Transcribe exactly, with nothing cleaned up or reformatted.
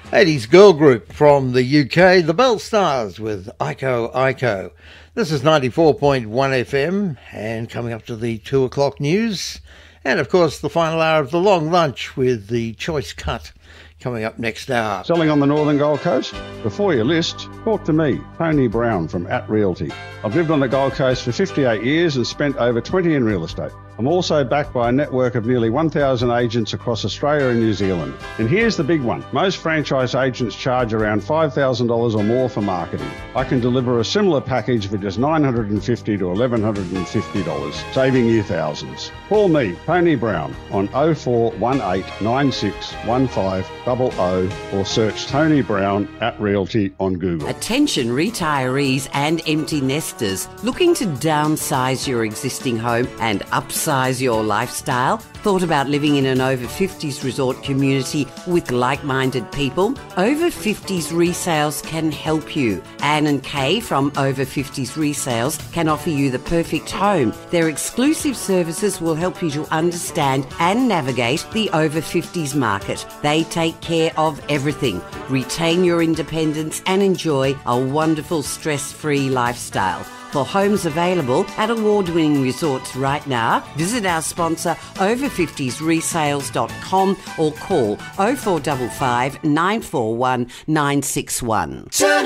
eighties girl group from the U K, the Bell Stars with Iko Iko. This is ninety-four point one F M, and coming up to the two o'clock news, and of course the final hour of the long lunch with the choice cut coming up next hour. Selling on the Northern Gold Coast? Before you list, talk to me, Tony Brown from At Realty. I've lived on the Gold Coast for fifty-eight years and spent over twenty in real estate. I'm also backed by a network of nearly one thousand agents across Australia and New Zealand. And here's the big one. Most franchise agents charge around five thousand dollars or more for marketing. I can deliver a similar package for just nine hundred fifty dollars to eleven hundred fifty dollars, saving you thousands. Call me, Tony Brown, on oh four one eight nine six one five zero zero or search Tony Brown at Realty on Google. Attention retirees and empty nesters looking to downsize your existing home and upsize your lifestyle? Thought about living in an over fifties resort community with like-minded people? Over fifties Resales can help you. Anne and Kay from Over fifties Resales can offer you the perfect home. Their exclusive services will help you to understand and navigate the over fifties market. They take care of everything. Retain your independence and enjoy a wonderful stress-free lifestyle. For homes available at award-winning resorts right now, visit our sponsor over fifties resales dot com or call oh four five five nine four one nine six one. Turn